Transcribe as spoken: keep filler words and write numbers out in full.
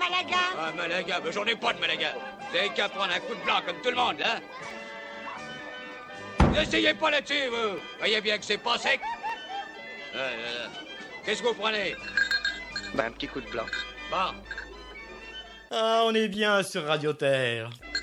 Malaga. Ah, Malaga, ben, j'en ai pas de Malaga. Vous avez qu'à prendre un coup de blanc comme tout le monde, là. N'essayez pas là-dessus, vous. Voyez bien que c'est pas sec. Ah, là, là. Qu'est-ce que vous prenez? Bah, un petit coup de blanc. Bon. Ah, on est bien sur Radio Terre.